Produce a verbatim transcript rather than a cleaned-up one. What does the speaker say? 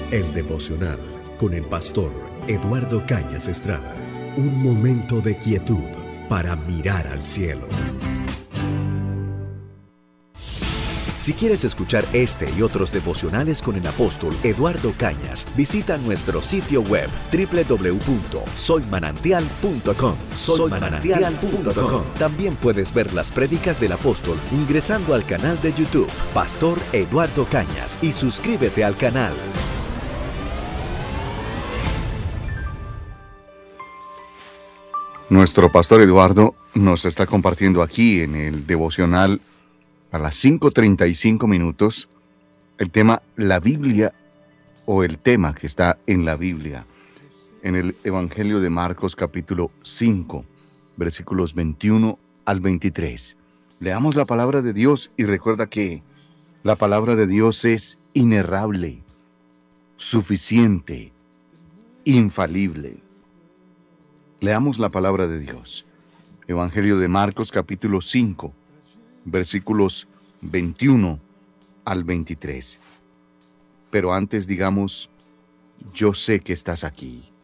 El devocional con el pastor Eduardo Cañas Estrada. Un momento de quietud para mirar al cielo. Si quieres escuchar este y otros devocionales con el apóstol Eduardo Cañas, visita nuestro sitio web doble u doble u doble u punto soy manantial punto com. soy manantial punto com. También puedes ver las prédicas del apóstol ingresando al canal de YouTube Pastor Eduardo Cañas y suscríbete al canal. Nuestro pastor Eduardo nos está compartiendo aquí en el devocional a las cinco treinta y cinco minutos el tema la Biblia o el tema que está en la Biblia en el Evangelio de Marcos capítulo cinco versículos veintiuno al veintitrés. Leamos la palabra de Dios y recuerda que la palabra de Dios es inerrable, suficiente, infalible. Leamos la palabra de Dios. Evangelio de Marcos capítulo cinco, versículos veintiuno al veintitrés. Pero antes digamos, yo sé que estás aquí.